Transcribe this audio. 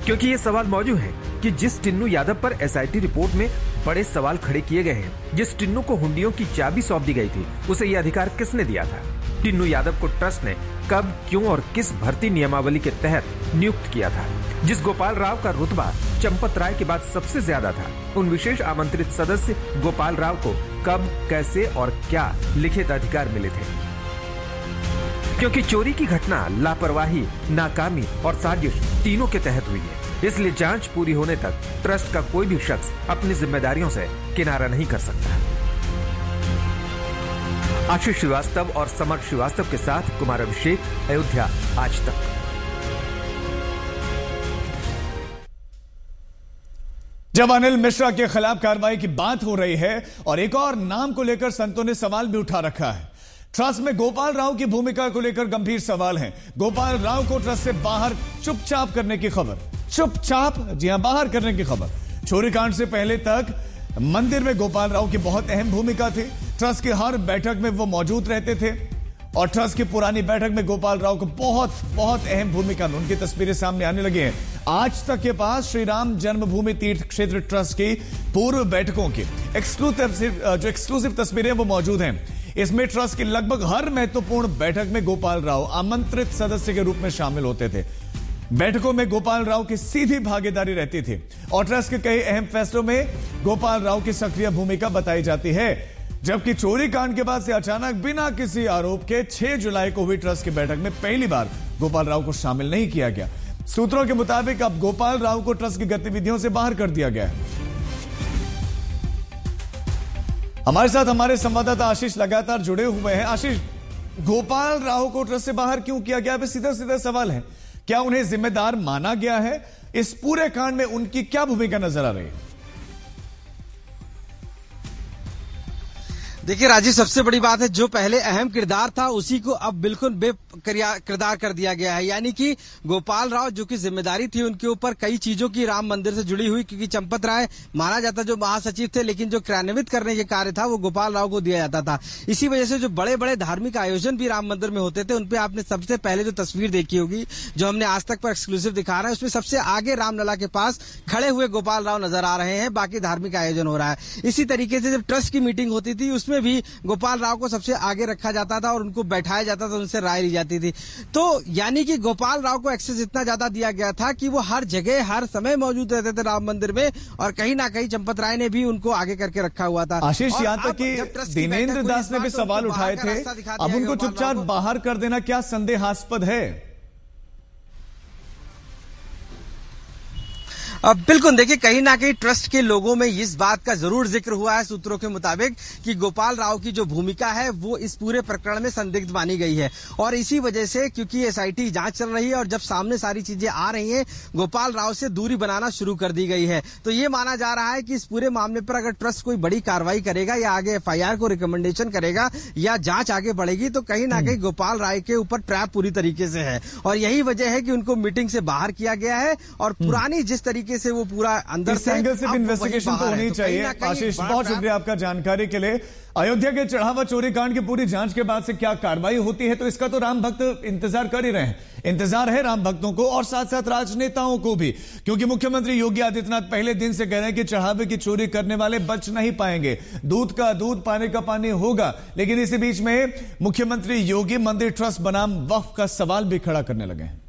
क्योंकि ये सवाल मौजूद है कि जिस टिन्नू यादव पर एसआईटी रिपोर्ट में बड़े सवाल खड़े किए गए हैं, जिस टिन्नू को हुंडियों की चाबी सौंप दी गई थी, उसे ये अधिकार किसने दिया था? टिन्नू यादव को ट्रस्ट ने कब, क्यों और किस भर्ती नियमावली के तहत नियुक्त किया था? जिस गोपाल राव का रुतबा चंपत राय के बाद सबसे ज्यादा था, उन विशेष आमंत्रित सदस्य गोपाल राव को कब, कैसे और क्या लिखित अधिकार मिले थे? क्योंकि चोरी की घटना लापरवाही, नाकामी और साजिश तीनों के तहत हुई है, इसलिए जांच पूरी होने तक ट्रस्ट का कोई भी शख्स अपनी जिम्मेदारियों से किनारा नहीं कर सकता। आशीष श्रीवास्तव और समर श्रीवास्तव के साथ कुमार अभिषेक, अयोध्या आज तक। जब अनिल मिश्रा के खिलाफ कार्रवाई की बात हो रही है और एक और नाम को लेकर संतों ने सवाल भी उठा रखा है। ट्रस्ट में गोपाल राव की भूमिका को लेकर गंभीर सवाल हैं। गोपाल राव को ट्रस्ट से बाहर चुपचाप करने की खबर, चुपचाप, जी हां, बाहर करने की खबर। चोरी कांड से पहले तक मंदिर में गोपाल राव की बहुत अहम भूमिका थी। ट्रस्ट की हर बैठक में वो मौजूद रहते थे और ट्रस्ट की पुरानी बैठक में गोपाल राव को बहुत अहम भूमिका में उनकी तस्वीरें सामने आने लगी हैं। आज तक के पास श्री राम जन्मभूमि तीर्थ क्षेत्र ट्रस्ट की पूर्व बैठकों की एक्सक्लूसिव तस्वीरें वो मौजूद हैं। इसमें ट्रस्ट की लगभग हर महत्वपूर्ण बैठक में गोपाल राव आमंत्रित सदस्य के रूप में शामिल होते थे। बैठकों में गोपाल राव की सीधी भागीदारी रहती थी और ट्रस्ट के कई अहम फैसलों में गोपाल राव की सक्रिय भूमिका बताई जाती है। जबकि चोरी कांड के बाद से अचानक बिना किसी आरोप के 6 जुलाई को हुई ट्रस्ट की बैठक में पहली बार गोपाल राव को शामिल नहीं किया गया। सूत्रों के मुताबिक अब गोपाल राव को ट्रस्ट की गतिविधियों से बाहर कर दिया गया है। हमारे साथ हमारे संवाददाता आशीष लगातार जुड़े हुए हैं। आशीष, गोपाल राव को ट्रस्ट से बाहर क्यों किया गया? सीधा सवाल है, क्या उन्हें जिम्मेदार माना गया है? इस पूरे कांड में उनकी क्या भूमिका नजर आ रही है? देखिए राजीव, सबसे बड़ी बात है, जो पहले अहम किरदार था उसी को अब बिल्कुल बेकिरदार कर दिया गया है। यानी कि गोपाल राव जो कि जिम्मेदारी थी उनके ऊपर कई चीजों की राम मंदिर से जुड़ी हुई, क्योंकि चंपत राय माना जाता जो महासचिव थे, लेकिन जो क्रियान्वित करने के कार्य था वो गोपाल राव को दिया जाता था। इसी वजह से जो बड़े बड़े धार्मिक आयोजन भी राम मंदिर में होते थे, उनपे आपने सबसे पहले जो तस्वीर देखी होगी, जो हमने आज तक पर एक्सक्लूसिव दिखा रहा है, उसमें सबसे आगे रामलला के पास खड़े हुए गोपाल राव नजर आ रहे हैं। बाकी धार्मिक आयोजन हो रहा है। इसी तरीके से जब ट्रस्ट की मीटिंग होती थी उसमें भी गोपाल राव को सबसे आगे रखा जाता था और उनको बैठाया जाता था, उनसे राय ली जाती थी। तो यानी कि गोपाल राव को एक्सेस इतना ज्यादा दिया गया था कि वो हर जगह हर समय मौजूद रहते थे राम मंदिर में, और कहीं ना कहीं चंपत राय ने भी उनको आगे करके रखा हुआ था। आशीष, यहां तक कि दिनेंद्र दास ने भी सवाल उठाए थे, अब उनको चुपचाप बाहर कर देना क्या संदेहास्पद है? अब बिल्कुल देखिए, कहीं ना कहीं ट्रस्ट के लोगों में इस बात का जरूर जिक्र हुआ है सूत्रों के मुताबिक कि गोपाल राव की जो भूमिका है वो इस पूरे प्रकरण में संदिग्ध मानी गई है। और इसी वजह से, क्योंकि एसआईटी जांच चल रही है और जब सामने सारी चीजें आ रही हैं, गोपाल राव से दूरी बनाना शुरू कर दी गई है। तो ये माना जा रहा है कि इस पूरे मामले पर अगर ट्रस्ट कोई बड़ी कार्रवाई करेगा या आगे एफआईआर को रिकमेंडेशन करेगा या जांच आगे बढ़ेगी, तो कहीं ना कहीं गोपाल राय के ऊपर ट्रैप पूरी तरीके से है। और यही वजह है कि उनको मीटिंग से बाहर किया गया है और पुरानी जिस तरीके से वो पूरा अंदर इस एंगल से भी इन्वेस्टिगेशन तो होनी चाहिए। आशीष, बहुत शुक्रिया आपका जानकारी के लिए। अयोध्या के चढ़ावा चोरी कांड की पूरी जांच के बाद से क्या कार्रवाई होती है, तो इसका तो राम भक्त इंतजार कर ही रहे हैं। इंतजार है राम भक्तों को और साथ साथ राजनेताओं को भी, क्योंकि मुख्यमंत्री योगी आदित्यनाथ पहले दिन से कह रहे हैं कि चढ़ावे की चोरी करने वाले बच नहीं पाएंगे। दूध का दूध, पानी का पानी होगा। लेकिन इसी बीच में मुख्यमंत्री योगी मंदिर ट्रस्ट बनाम वक्फ का सवाल भी खड़ा करने लगे हैं।